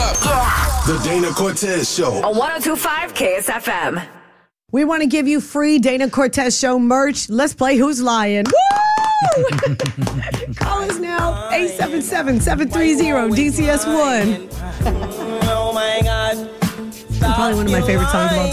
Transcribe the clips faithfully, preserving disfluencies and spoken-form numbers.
up. Yeah. The Dana Cortez Show. On one oh two point five K S F M. We want to give you free Dana Cortez Show merch. Let's play Who's Lying. Woo! Call us now. eight seven seven, seven three zero, D C S one. Oh, my God. Probably one of my favorite songs of all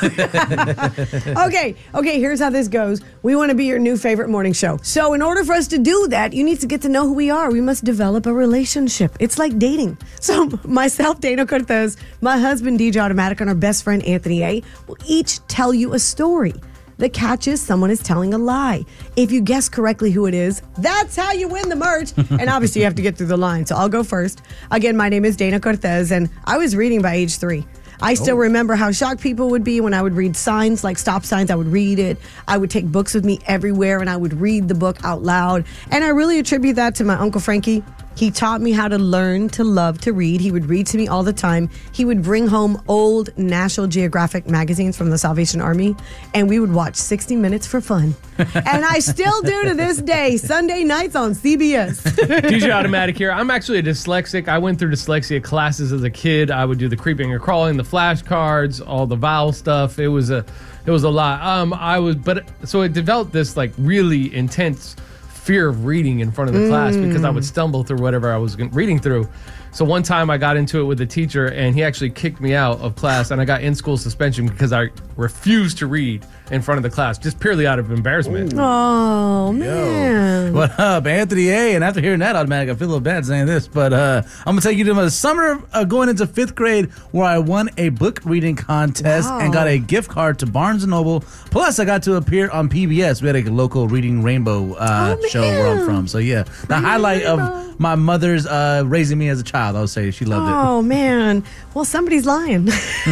time. okay, okay, here's how this goes. We want to be your new favorite morning show. So in order for us to do that, you need to get to know who we are. We must develop a relationship. It's like dating. So myself, Dana Cortez, my husband, D J Automatic, and our best friend, Anthony A, will each tell you a story. The catch is someone is telling a lie. If you guess correctly who it is, that's how you win the merch. And obviously you have to get through the line. So I'll go first. Again, my name is Dana Cortez, and I was reading by age three. I still oh. remember how shocked people would be when I would read signs, like stop signs. I would read it. I would take books with me everywhere, and I would read the book out loud. And I really attribute that to my Uncle Frankie. He taught me how to learn to love to read. He would read to me all the time. He would bring home old National Geographic magazines from the Salvation Army, and we would watch sixty minutes for fun. And I still do to this day, Sunday nights on C B S. D J Automatic here. I'm actually a dyslexic. I went through dyslexia classes as a kid. I would do the creeping and crawling, the flashcards, all the vowel stuff. It was a, it was a lot. Um, I was, but so it developed this like really intense fear of reading in front of the mm. class because I would stumble through whatever I was reading through. So one time I got into it with a teacher, and he actually kicked me out of class, and I got in-school suspension because I refused to read in front of the class, just purely out of embarrassment. Ooh. Oh, man. Yo, what up, Anthony A? And after hearing that, Automatic, I feel a little bad saying this, but uh, I'm going to take you to my summer uh, going into fifth grade where I won a book reading contest wow. and got a gift card to Barnes and Noble. Plus, I got to appear on P B S. We had a local Reading Rainbow uh, oh, show where I'm from. So, yeah, the Reading highlight Rainbow. of my mother's uh, raising me as a child, I would say. She loved oh, it. Oh, man. Well, somebody's lying. Who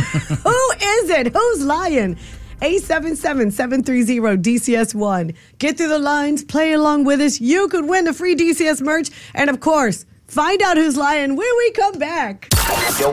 is it? Who's lying? eight seven seven, seven three zero, D C S one. Get through the lines, play along with us. You could win the free D C S merch. And, of course, find out who's lying when we come back.